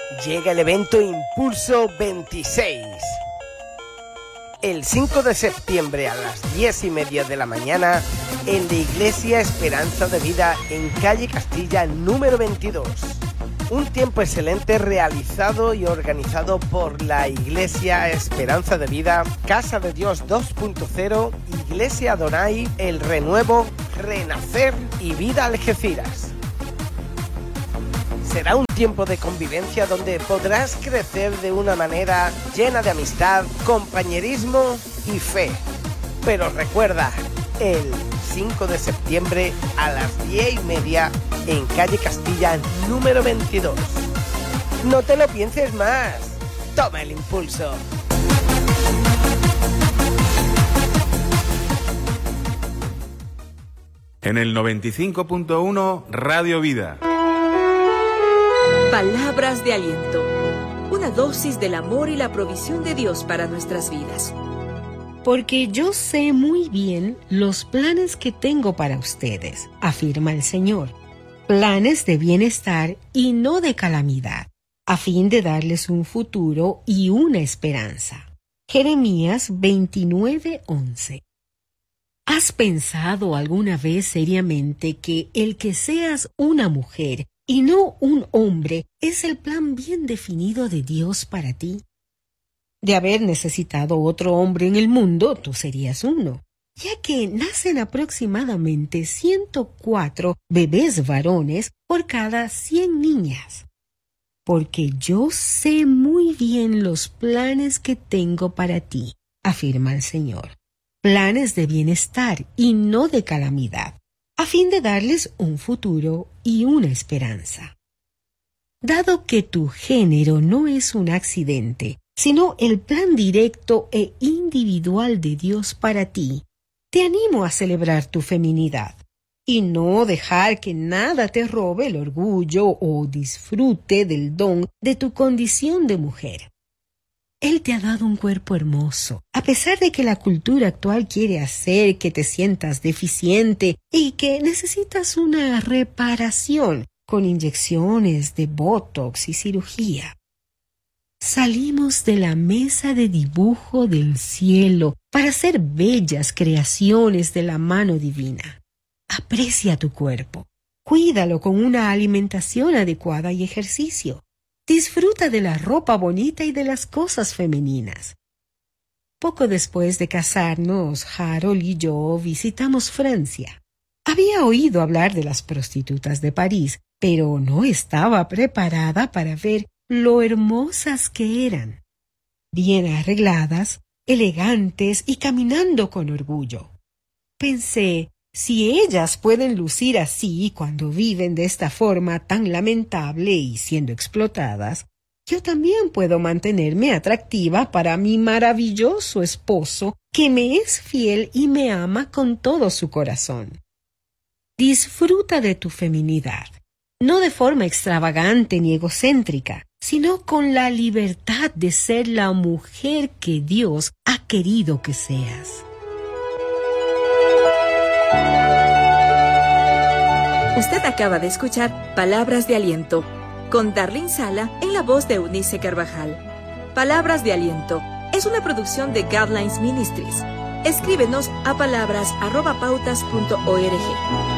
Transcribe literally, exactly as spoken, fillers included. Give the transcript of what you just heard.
llega el evento Impulso veintiséis. El cinco de septiembre a las diez y media de la mañana en la Iglesia Esperanza de Vida en calle Castilla número veintidós. Un tiempo excelente realizado y organizado por la Iglesia Esperanza de Vida, Casa de Dios dos punto cero, Iglesia Adonai, El Renuevo, Renacer y Vida Algeciras. Será un tiempo de convivencia donde podrás crecer de una manera llena de amistad, compañerismo y fe. Pero recuerda, el cinco de septiembre a las diez y media en calle Castilla número veintidós. No te lo pienses más. Toma el impulso. En el noventa y cinco punto uno Radio Vida. Palabras de aliento. Una dosis del amor y la provisión de Dios para nuestras vidas. Porque yo sé muy bien los planes que tengo para ustedes, afirma el Señor. Planes de bienestar y no de calamidad, a fin de darles un futuro y una esperanza. Jeremías veintinueve once. ¿Has pensado alguna vez seriamente que el que seas una mujer y no un hombre es el plan bien definido de Dios para ti? De haber necesitado otro hombre en el mundo, tú serías uno, ya que nacen aproximadamente ciento cuatro bebés varones por cada cien niñas. Porque yo sé muy bien los planes que tengo para ti, afirma el Señor. Planes de bienestar y no de calamidad, a fin de darles un futuro y una esperanza. Dado que tu género no es un accidente, sino el plan directo e individual de Dios para ti, te animo a celebrar tu feminidad y no dejar que nada te robe el orgullo o disfrute del don de tu condición de mujer. Él te ha dado un cuerpo hermoso, a pesar de que la cultura actual quiere hacer que te sientas deficiente y que necesitas una reparación con inyecciones de botox y cirugía. Salimos de la mesa de dibujo del cielo para ser bellas creaciones de la mano divina. Aprecia tu cuerpo, cuídalo con una alimentación adecuada y ejercicio. Disfruta de la ropa bonita y de las cosas femeninas. Poco después de casarnos, Harold y yo visitamos Francia. Había oído hablar de las prostitutas de París, pero no estaba preparada para ver lo hermosas que eran. Bien arregladas, elegantes y caminando con orgullo. Pensé, si ellas pueden lucir así cuando viven de esta forma tan lamentable y siendo explotadas, yo también puedo mantenerme atractiva para mi maravilloso esposo, que me es fiel y me ama con todo su corazón. Disfruta de tu feminidad, no de forma extravagante ni egocéntrica, sino con la libertad de ser la mujer que Dios ha querido que seas. Usted acaba de escuchar Palabras de Aliento, con Darlene Sala en la voz de Eunice Carvajal. Palabras de Aliento es una producción de Guidelines Ministries. Escríbenos a palabras arroba pautas punto org.